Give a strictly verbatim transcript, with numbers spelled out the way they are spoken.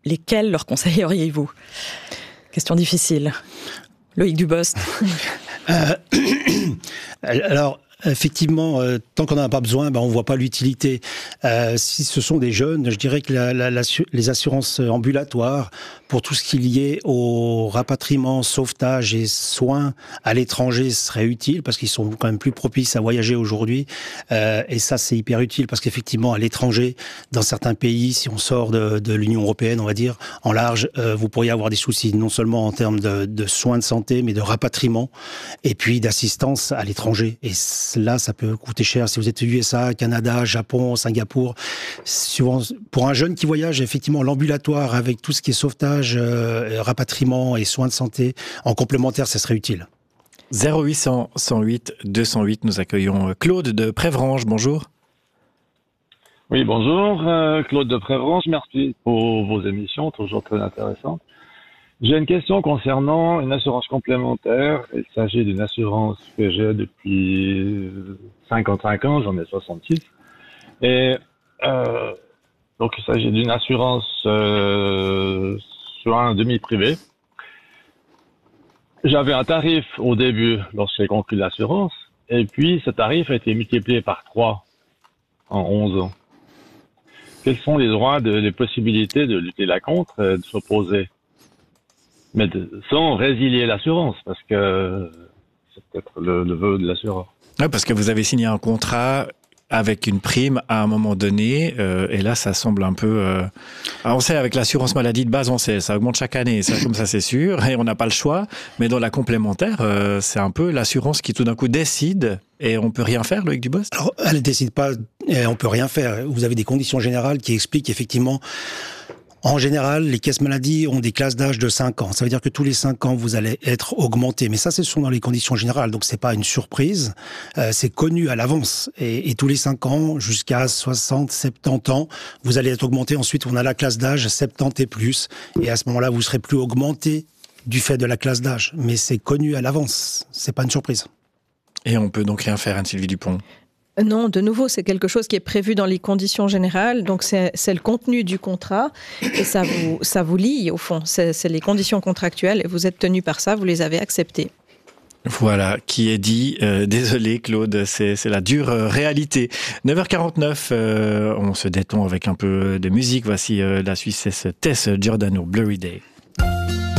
lesquels leur conseilleriez-vous ? Question difficile. Loïc Dubost. euh, alors, effectivement, euh, tant qu'on n'en a pas besoin, ben, on ne voit pas l'utilité. Euh, si ce sont des jeunes, je dirais que la, la, la, les assurances ambulatoires, pour tout ce qui est lié au rapatriement, sauvetage et soins à l'étranger, seraient utiles parce qu'ils sont quand même plus propices à voyager aujourd'hui. Euh, et ça, c'est hyper utile parce qu'effectivement, à l'étranger, dans certains pays, si on sort de, de l'Union européenne, on va dire, en large, euh, vous pourriez avoir des soucis, non seulement en termes de, de soins de santé, mais de rapatriement et puis d'assistance à l'étranger. Et là, ça peut coûter cher si vous êtes U S A, Canada, Japon, Singapour. Souvent, pour un jeune qui voyage, effectivement, l'ambulatoire avec tout ce qui est sauvetage, euh, rapatriement et soins de santé, en complémentaire, ça serait utile. zéro huit cent, cent huit, deux cent huit, nous accueillons Claude de Prévrange. Bonjour. Oui, bonjour, euh, Claude de Prévrange. Merci pour vos émissions, toujours très intéressantes. J'ai une question concernant une assurance complémentaire. Il s'agit d'une assurance que j'ai depuis cinquante-cinq ans, j'en ai soixante-six. Et euh, donc il s'agit d'une assurance euh, sur un demi-privé. J'avais un tarif au début lorsque j'ai conclu l'assurance, et puis ce tarif a été multiplié par trois en onze ans. Quels sont les droits, de, les possibilités de lutter la contre, de s'opposer, mais de, sans résilier l'assurance, parce que c'est peut-être le, le vœu de l'assureur. Oui, parce que vous avez signé un contrat avec une prime à un moment donné, euh, et là ça semble un peu... Euh... Alors on sait, avec l'assurance maladie de base, on sait, ça augmente chaque année, ça, comme ça c'est sûr, et on n'a pas le choix, mais dans la complémentaire, euh, c'est un peu l'assurance qui tout d'un coup décide, et on peut rien faire, Loïc Dubost ? Alors, elle ne décide pas, et on peut rien faire. Vous avez des conditions générales qui expliquent effectivement... En général, les caisses maladies ont des classes d'âge de cinq ans. Ça veut dire que tous les cinq ans, vous allez être augmenté. Mais ça, ce sont dans les conditions générales. Donc, c'est pas une surprise. Euh, c'est connu à l'avance. Et, et tous les cinq ans, jusqu'à soixante, soixante-dix ans, vous allez être augmenté. Ensuite, on a la classe d'âge soixante-dix et plus. Et à ce moment-là, vous serez plus augmenté du fait de la classe d'âge. Mais c'est connu à l'avance. C'est pas une surprise. Et on peut donc rien faire, Anne-Sylvie Dupont ? Non, de nouveau, c'est quelque chose qui est prévu dans les conditions générales. Donc, c'est, c'est le contenu du contrat et ça vous, ça vous lie, au fond. C'est, c'est les conditions contractuelles et vous êtes tenu par ça, vous les avez acceptées. Voilà, qui est dit. Euh, désolé, Claude, c'est, c'est la dure euh, réalité. neuf heures quarante-neuf, euh, on se détend avec un peu de musique. Voici euh, la Suissesse Tess Giordano, Blurry Day.